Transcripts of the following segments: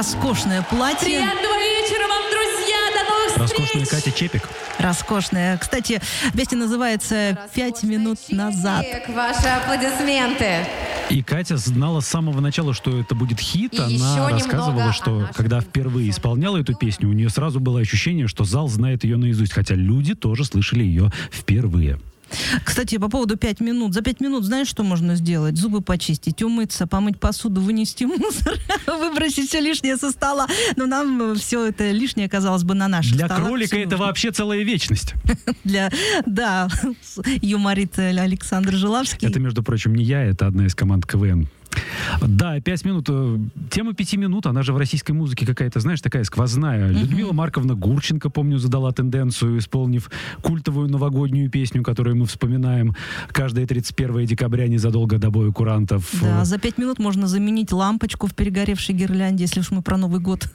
роскошное платье. Приятного вечера вам, друзья! До новых встреч! Роскошная Катя Чепик. Роскошная. Кстати, песня называется «5 минут назад». Ваши аплодисменты. И Катя знала с самого начала, что это будет хит. И Она еще рассказывала, немного что когда впервые исполняла эту песню, у нее сразу было ощущение, что зал знает ее наизусть, хотя люди тоже слышали ее впервые. Кстати, по поводу 5 минут. За 5 минут знаешь, что можно сделать? Зубы почистить, умыться, помыть посуду, вынести мусор, выбросить все лишнее со стола. Но нам все это лишнее, казалось бы, на наших Для столах. кролика это вообще целая вечность. Да, юморит Александр Жилавский. Это, между прочим, не я, это одна из команд КВН. Да, 5 минут. Тема 5 минут, она же в российской музыке какая-то, знаешь, такая сквозная. Людмила Марковна Гурченко, помню, задала тенденцию, исполнив культовую новогоднюю песню, которую мы вспоминаем каждое 31 декабря незадолго до боя курантов. Да, за 5 минут можно заменить лампочку в перегоревшей гирлянде, если уж мы про Новый год.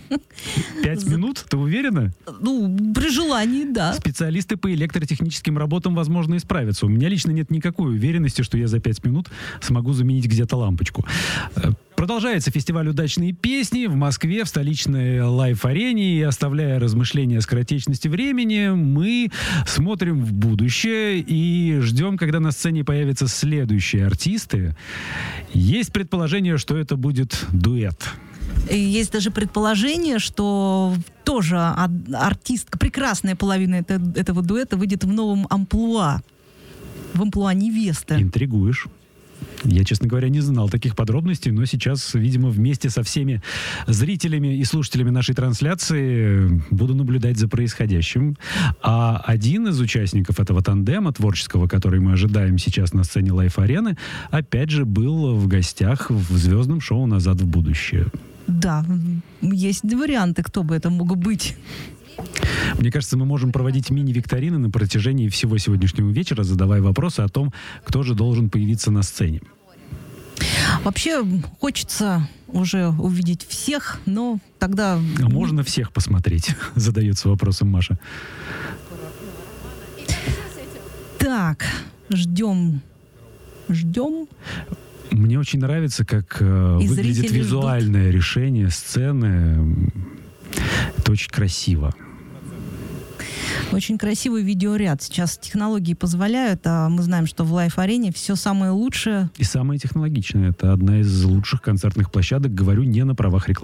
5 минут? Ты уверена? Ну, при желании, да. Специалисты по электротехническим работам, возможно, исправятся. У меня лично нет никакой уверенности, что я за 5 минут смогу заменить где-то лампочку. Продолжается фестиваль «Удачные песни» в Москве, в столичной лайв-арене. И оставляя размышления о скоротечности времени, мы смотрим в будущее и ждем, когда на сцене появятся следующие артисты. Есть предположение, что это будет дуэт. И есть даже предположение, что тоже артистка, прекрасная половина этого дуэта выйдет в новом амплуа. В амплуа невесты. Интригуешь. Я, честно говоря, не знал таких подробностей, но сейчас, видимо, вместе со всеми зрителями и слушателями нашей трансляции буду наблюдать за происходящим. А один из участников этого тандема творческого, который мы ожидаем сейчас на сцене Лайф-арены, опять же был в гостях в звездном шоу «Назад в будущее». Да, есть варианты, кто бы это мог быть. Мне кажется, мы можем проводить мини-викторины на протяжении всего сегодняшнего вечера, задавая вопросы о том, кто же должен появиться на сцене. Вообще хочется уже увидеть всех, но тогда... А можно всех посмотреть? Задается вопросом Маша. Так, ждем. Мне очень нравится, как выглядит визуальное решение сцены. Это очень красиво. Очень красивый видеоряд. Сейчас технологии позволяют, а мы знаем, что в Лайф-арене все самое лучшее. И самое технологичное. Это одна из лучших концертных площадок. Говорю не на правах рекламы.